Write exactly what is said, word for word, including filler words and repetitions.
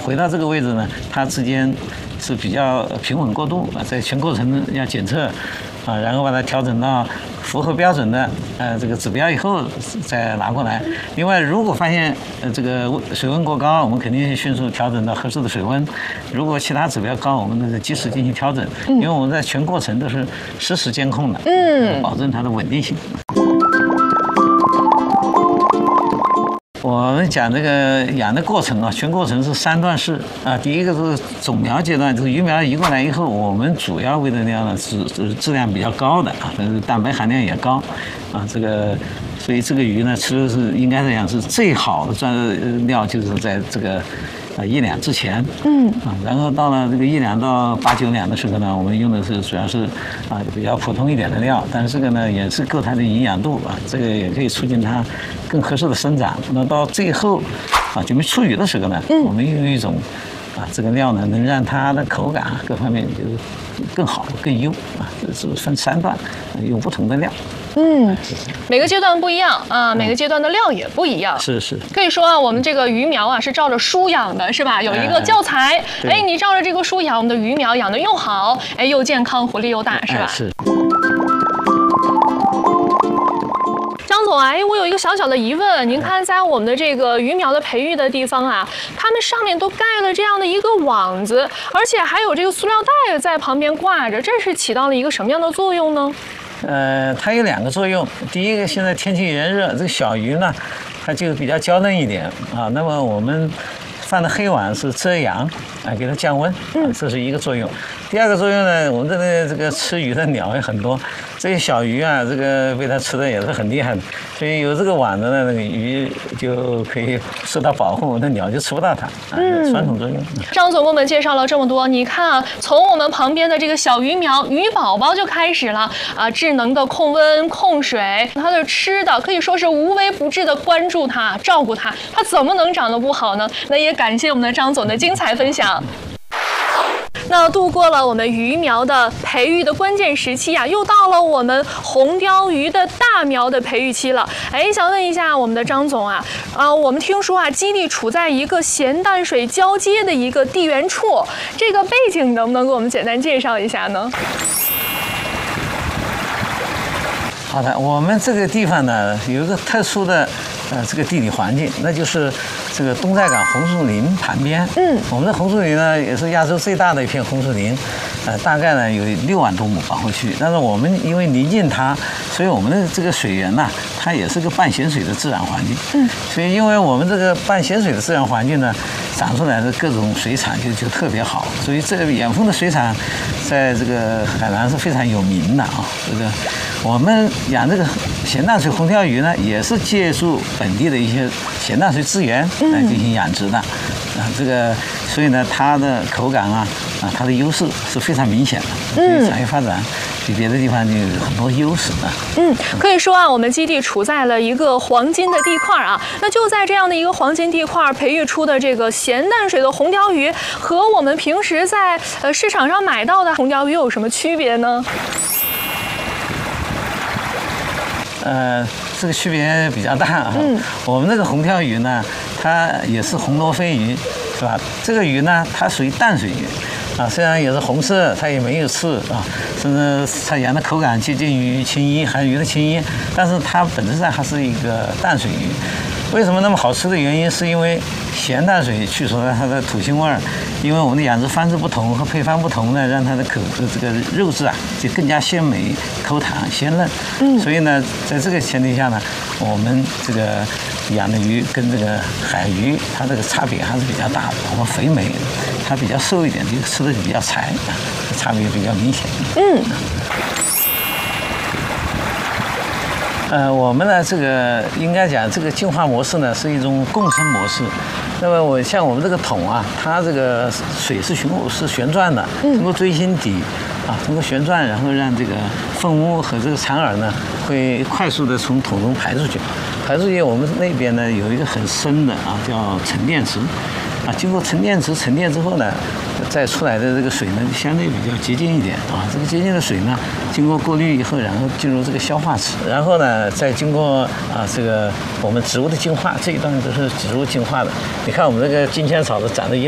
回到这个位置呢，它之间是比较平稳过渡啊，在全过程要检测啊，然后把它调整到符合标准的呃这个指标以后再拿过来。另外，如果发现呃这个水温过高，我们肯定迅速调整到合适的水温。如果其他指标高，我们呢及时进行调整，因为我们在全过程都是实时监控的，嗯，保证它的稳定性。我们讲这个养的过程啊，全过程是三段式啊。第一个是种苗阶段，就是鱼苗移过来以后，我们主要喂的料呢是是质量比较高的啊，蛋白含量也高啊。这个所以这个鱼呢吃的是应该来讲是最好的专料，就是在这个啊一两之前，嗯啊，然后到了这个一两到八九两的时候呢，我们用的是主要是啊比较普通一点的料，但是这个呢也是够它的营养度啊，这个也可以促进它更合适的生长。那到最后啊准备出鱼的时候呢，嗯，我们用一种啊这个料呢能让它的口感啊各方面就是更好更优啊，这是分三段，用不同的料。 嗯，每个阶段不一样啊，每个阶段的料也不一样。 是是， 可以说啊，我们这个鱼苗啊是照着书养的，是吧？有一个教材，哎，哎你照着这个书养，我们的鱼苗养得又好，哎，又健康，活力又大，是吧？ 哎、是。 张总啊，哎，我有一个小小的疑问，您看，在我们的这个鱼苗的培育的地方啊，它们上面都盖了这样的一个网子，而且还有这个塑料袋在旁边挂着，这是起到了一个什么样的作用呢？ 呃，它有两个作用。第一个，现在天气炎热，这个小鱼呢，它就比较娇嫩一点啊。那么我们放的黑网是遮阳啊，给它降温，啊，这是一个作用。第二个作用呢，我们这个这个吃鱼的鸟也很多，这些小鱼啊，这个被它吃的也是很厉害的，所以有这个网子呢，那个鱼就可以受到保护，那鸟就吃不到它，啊，有双重作用。 张总给我们介绍了这么多，你看啊，从我们旁边的这个小鱼苗、鱼宝宝就开始了啊，智能的控温、控水，它的吃的可以说是无微不至的关注它、照顾它，它怎么能长得不好呢？那也感谢我们的张总的精彩分享。那度过了我们鱼苗的培育的关键时期啊，又到了我们红鲷鱼的大苗的培育期了。哎，想问一下我们的张总啊，啊，我们听说啊，基地处在一个咸淡水交接的一个地缘处，这个背景能不能给我们简单介绍一下呢？ 好的，我们这个地方呢有一个特殊的呃这个地理环境，那就是这个东寨港红树林旁边。嗯，我们的红树林呢也是亚洲最大的一片红树林，呃，大概呢有六万多亩保护区。但是我们因为临近它，所以我们的这个水源呢，它也是个半咸水的自然环境。嗯，所以因为我们这个半咸水的自然环境呢，长出来的各种水产就就特别好，所以这个远峰的水产在这个海南是非常有名的啊。这个我们养这个咸淡水红鲷鱼呢，也是借助本地的一些咸淡水资源来进行养殖的，啊，这个所以呢，它的口感啊，啊，它的优势是非常明显的，所以产业发展比别的地方就有很多优势啊。 嗯，可以说啊，我们基地处在了一个黄金的地块啊，那就在这样的一个黄金地块培育出的这个咸淡水的红鲷鱼，和我们平时在呃市场上买到的红鲷鱼有什么区别呢？ 呃，这个区别比较大啊。嗯，我们这个红鲷鱼呢，它也是红罗非鱼，是吧？这个鱼呢，它属于淡水鱼，啊，虽然也是红色，它也没有刺啊，甚至它养的口感接近于青衣韩鱼的青衣，但是它本质上还是一个淡水鱼。为什么那么好吃的原因，是因为咸淡水去除了它的土腥味儿，因为我们的养殖方式不同和配方不同呢，让它的口这个肉质啊就更加鲜美、口弹鲜嫩。嗯，所以呢，在这个前提下呢，我们这个养的鱼跟这个海鱼它这个差别还是比较大的。我们肥美，它比较瘦一点，就吃的就比较柴，差别比较明显。嗯。呃，我们呢，这个应该讲，这个进化模式呢是一种共生模式。那么我像我们这个桶啊，它这个水是循是旋转的，通过锥心底啊，通过旋转，然后让这个粪污和这个残饵呢，会快速的从桶中排出去。排出去，我们那边呢有一个很深的啊，叫沉淀池。啊，经过沉淀池沉淀之后呢，再出来的这个水呢，相对比较洁净一点啊。这个洁净的水呢，经过过滤以后，然后进入这个消化池，然后呢，再经过啊这个我们植物的进化，这一段都是植物进化的。你看我们这个金钱草都长得一